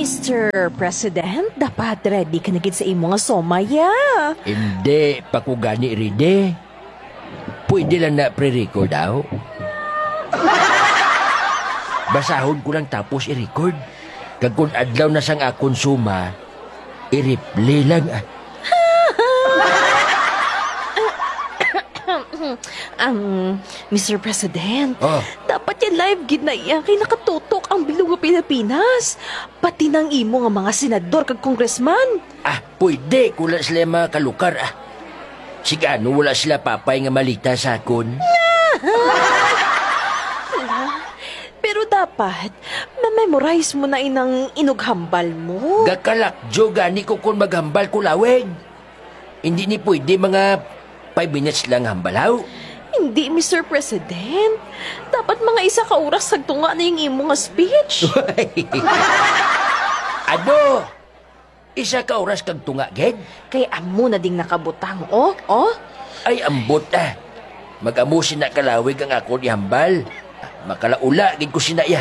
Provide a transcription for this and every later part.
Mr. President, dapat ready ka na gid sa imo nga somaya. Hindi, pakugani ride. Pwede lang na pre-record daw. Basahon ko lang tapos i-record. Kag kung adlaw na sang akong suma, i-replay lang. Mr. President, Oh. dapat yan live gid na iya kay nakatutok ang bilog nga Pilipinas. Pati ng imo nga mga senador kag congressman. Pwede kung wala sila mga kalukar. Sigano wala sila papay nga malita sa akon. Pero dapat, ma-memorize mo na inang inughambal mo. Gakalakjo gani ko kung maghambal ko lawig. Hindi ni pwede mga 5 minutes lang hambalaw. Hindi, Mr. President. Dapat mga 1 oras sagtunga na yung imo nga speech. Ano? 1 oras kag tunga, ged? Kay amo na ding nakabutang, oh. Ay, ambot Mag-amusin na kalawig ang ako ni hambal. Makalaula, gid ko sinaya.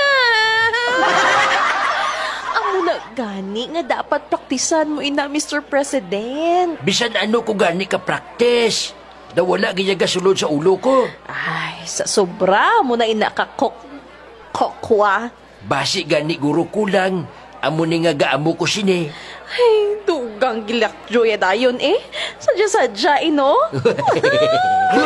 Amo na gani nga dapat praktisan mo ina, Mr. President. Bisan ano ko gani ka practice. Da wala gid gasulod sa ulo ko. Ay, sa sobra mo na ina ka kokwa. Basi gani guro kulang. Amo ni nga gaamo ko sini. Ay, dugang gilak joya dayon eh. Sadya-sadya, no?